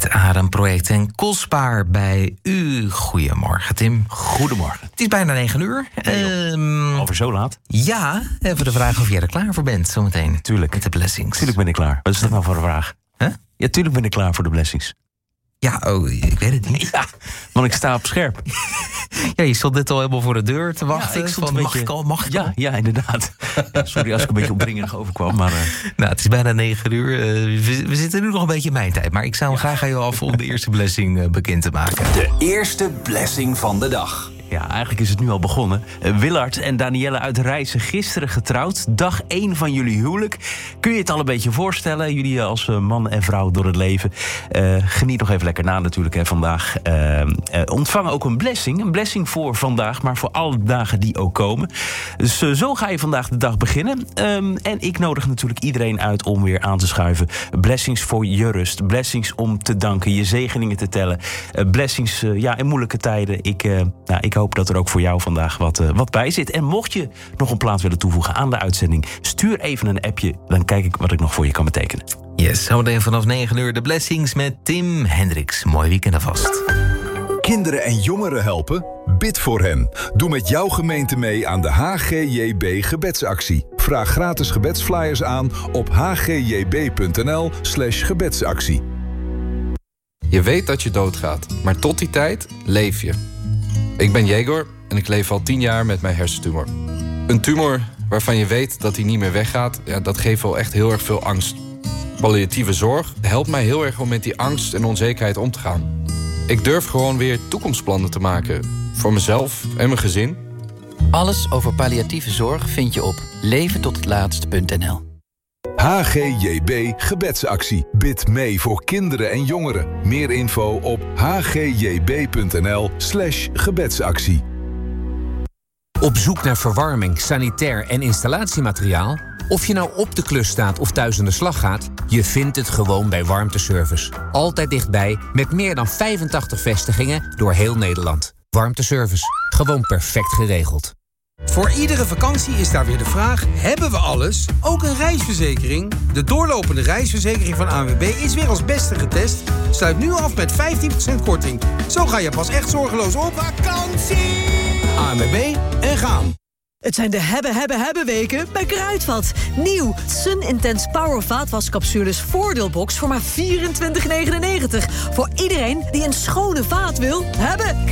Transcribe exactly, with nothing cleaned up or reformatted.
Het AREM-project en kostbaar bij u. Goedemorgen, Tim. Goedemorgen. Het is bijna negen uur. Nee, um, Over zo laat? Ja, even de vraag of jij er klaar voor bent zometeen. Tuurlijk. Met de blessings. Tuurlijk ben ik klaar. Wat is dat nou voor een vraag? Huh? Ja, tuurlijk ben ik klaar voor de blessings. Ja, oh, ik weet het niet. Ja, want ik sta op scherp. Ja, je stond net al helemaal voor de deur te wachten. Ja, ik stond van, een mag beetje... ik al, mag ik ja, al? ja, inderdaad. Ja, sorry als ik een beetje opdringerig overkwam, maar... Uh... Nou, het is bijna negen uur. Uh, we, we zitten nu nog een beetje in mijn tijd. Maar ik zou ja. graag aan jou af om de eerste blessing uh, bekend te maken. De eerste blessing van de dag. Ja, eigenlijk is het nu al begonnen. Uh, Willard en Danielle uit Rijssen, gisteren getrouwd. Dag één van jullie huwelijk. Kun je het al een beetje voorstellen? Jullie als uh, man en vrouw door het leven. Uh, geniet nog even lekker na natuurlijk hè, vandaag. Uh, uh, ontvang ook een blessing. Een blessing voor vandaag, maar voor alle dagen die ook komen. Dus uh, zo ga je vandaag de dag beginnen. Um, en ik nodig natuurlijk iedereen uit om weer aan te schuiven. Blessings voor je rust. Blessings om te danken. Je zegeningen te tellen. Uh, blessings uh, ja, in moeilijke tijden. Ik, uh, nou, ik hoop dat er ook voor jou vandaag wat, uh, wat bij zit. En mocht je nog een plaats willen toevoegen aan de uitzending, stuur even een appje. Dan kijk ik wat ik nog voor je kan betekenen. Yes, zometeen vanaf negen uur de blessings met Tim Hendricks. Mooi weekend alvast. Kinderen en jongeren helpen? Bid voor hen. Doe met jouw gemeente mee aan de H G J B gebedsactie. Vraag gratis gebedsflyers aan op h g j b punt n l slash gebedsactie. Je weet dat je doodgaat, maar tot die tijd leef je. Ik ben Jegor en ik leef al tien jaar met mijn hersentumor. Een tumor waarvan je weet dat hij niet meer weggaat, ja, dat geeft wel echt heel erg veel angst. Palliatieve zorg helpt mij heel erg om met die angst en onzekerheid om te gaan. Ik durf gewoon weer toekomstplannen te maken. Voor mezelf en mijn gezin. Alles over palliatieve zorg vind je op leven tot het laatst punt n l. H G J B gebedsactie. Bid mee voor kinderen en jongeren. Meer info op h g j b punt n l slash gebedsactie. Op zoek naar verwarming, sanitair en installatiemateriaal? Of je nou op de klus staat of thuis aan de slag gaat, je vindt het gewoon bij Warmteservice. Altijd dichtbij, met meer dan vijfentachtig vestigingen door heel Nederland. Warmteservice, gewoon perfect geregeld. Voor iedere vakantie is daar weer de vraag, hebben we alles? Ook een reisverzekering? De doorlopende reisverzekering van A N W B is weer als beste getest. Sluit nu af met vijftien procent korting. Zo ga je pas echt zorgeloos op vakantie. A N W B en gaan. Het zijn de hebben, hebben, hebben weken bij Kruidvat. Nieuw Sun Intense Power vaatwascapsules voordeelbox voor maar vierentwintig negenennegentig. Voor iedereen die een schone vaat wil hebben.